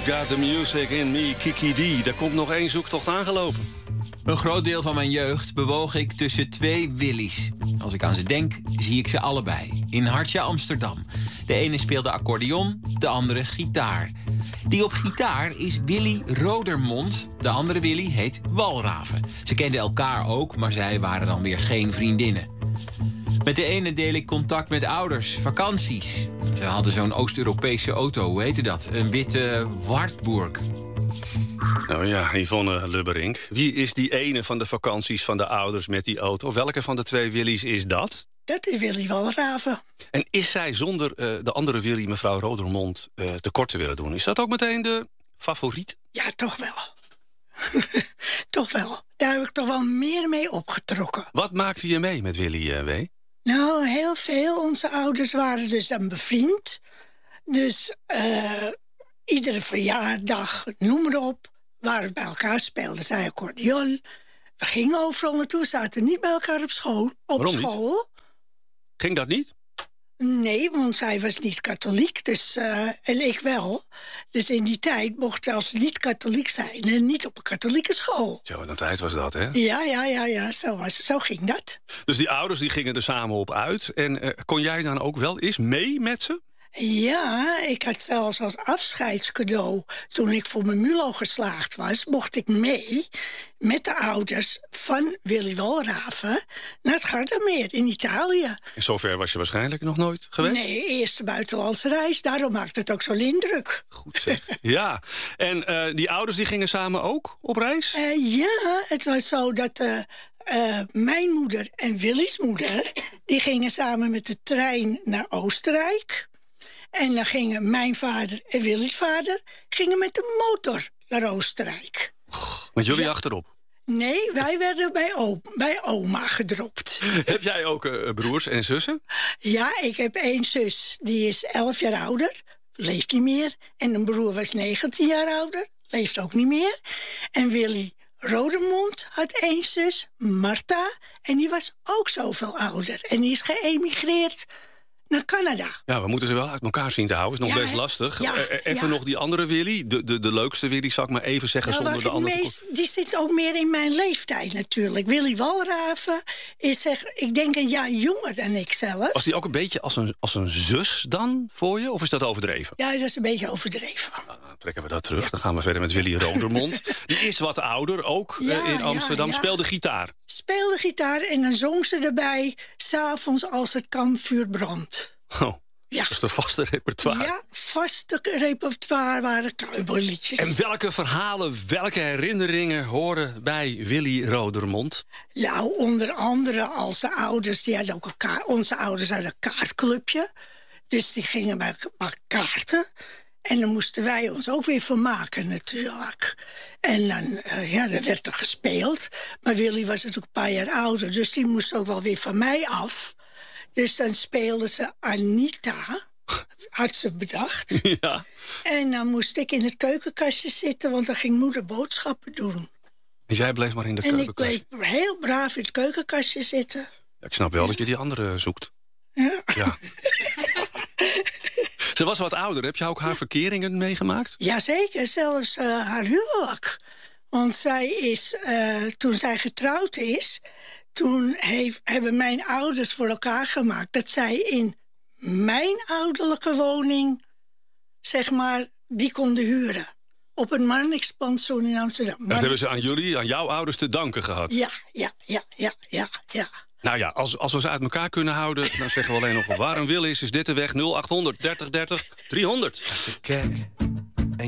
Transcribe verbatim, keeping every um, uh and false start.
Got the Music in Me, Kiki D. Daar komt nog één zoektocht aangelopen. Een groot deel van mijn jeugd bewoog ik tussen twee Willy's. Als ik aan ze denk, zie ik ze allebei. In Hartje, Amsterdam. De ene speelde accordeon, de andere gitaar. Die op gitaar is Willy Rodermond. De andere Willy heet Walraven. Ze kenden elkaar ook, maar zij waren dan weer geen vriendinnen. Met de ene deel ik contact met ouders, vakanties. Ze hadden zo'n Oost-Europese auto, hoe heette dat? Een witte Wartburg. Nou ja, Yvonne Lubberink. Wie is die ene van de vakanties van de ouders met die auto? Welke van de twee Willy's is dat? Dat is Willy Walraven. En is zij zonder uh, de andere Willy, mevrouw Rodermond, uh, tekort te willen doen? Is dat ook meteen de favoriet? Ja, toch wel. Toch wel. Daar heb ik toch wel meer mee opgetrokken. Wat maakte je mee met Willy, uh, W? Nou, heel veel. Onze ouders waren dus dan bevriend. Dus uh, iedere verjaardag, noem maar op, waren we bij elkaar, speelden zij accordeon. We gingen overal naartoe, zaten niet bij elkaar op school. Op Waarom school. Niet? Ging dat niet? Nee, want zij was niet katholiek, dus, uh, en ik wel. Dus in die tijd mocht als ze niet katholiek zijn en niet op een katholieke school. Zo, in de tijd was dat, hè? Ja, ja, ja, ja, zo, was, zo ging dat. Dus die ouders die gingen er samen op uit. En uh, kon jij dan ook wel eens mee met ze? Ja, ik had zelfs als afscheidscadeau, toen ik voor mijn MULO geslaagd was, mocht ik mee met de ouders van Willy Walraven naar het Gardameer in Italië. En zover was je waarschijnlijk nog nooit geweest? Nee, eerste buitenlandse reis. Daarom maakt het ook zo'n indruk. Goed zeg. Ja. En uh, die ouders die gingen samen ook op reis? Uh, ja, het was zo dat uh, uh, mijn moeder en Willy's moeder, die gingen samen met de trein naar Oostenrijk. En dan gingen mijn vader en Willy's vader gingen met de motor naar Oostenrijk. Met jullie ja. achterop? Nee, wij werden bij, o- bij oma gedropt. Heb jij ook uh, broers en zussen? Ja, ik heb één zus, die is elf jaar ouder, leeft niet meer. En een broer was negentien jaar ouder, leeft ook niet meer. En Willy Rodermond had één zus, Marta, en die was ook zoveel ouder. En die is geëmigreerd naar Canada. Ja, we moeten ze wel uit elkaar zien te houden. Is nog Ja, best hè? lastig. Ja, E- Even ja. nog die andere Willy. De, de, de leukste Willy, zal ik maar even zeggen, Nou, zonder de wat andere... het meest, die zit ook meer in mijn leeftijd natuurlijk. Willy Walraven is, zeg, ik denk, een jaar jonger dan ik zelf. Was die ook een beetje als een, als een zus dan voor je? Of is dat overdreven? Ja, dat is een beetje overdreven. Nou, dan trekken we dat terug. Dan gaan we verder met Willy Rodermond. Die is wat ouder, ook Ja, uh, in Amsterdam. ja, ja. Speelde gitaar. Speelde gitaar en dan zong ze erbij, 's'avonds als het kampvuur brandt. Oh, Ja. dat is de vaste repertoire. Ja, vaste repertoire waren cowboyliedjes. En welke verhalen, welke herinneringen horen bij Willy Rodermond? Nou, onder andere onze ouders, die hadden ook een kaart, onze ouders hadden een kaartclubje. Dus die gingen bij elkaar kaarten. En dan moesten wij ons ook weer vermaken natuurlijk. En dan, uh, ja, dan werd er gespeeld. Maar Willy was natuurlijk een paar jaar ouder, dus die moest ook wel weer van mij af. Dus dan speelde ze Anita, had ze bedacht. Ja. En dan moest ik in het keukenkastje zitten, want dan ging moeder boodschappen doen. En jij bleef maar in de En ik keukenkast. bleef heel braaf in het keukenkastje zitten. Ja, ik snap wel dat je die andere zoekt. Ja. Ja. Ze was wat ouder. Heb je ook haar verkeringen meegemaakt? Jazeker, zelfs uh, haar huwelijk. Want zij is, uh, toen zij getrouwd is, toen heeft, hebben mijn ouders voor elkaar gemaakt dat zij in mijn ouderlijke woning, zeg maar, die konden huren. Op een Marnixpensioen in Amsterdam. Dat hebben ze aan jullie, aan jouw ouders te danken gehad. Ja, ja, ja, ja, ja, ja. Nou ja, als, als we ze uit elkaar kunnen houden, dan zeggen we alleen nog... waar een wil is, is dit de weg nul achthonderd dertig dertig driehonderd. Als ik kijk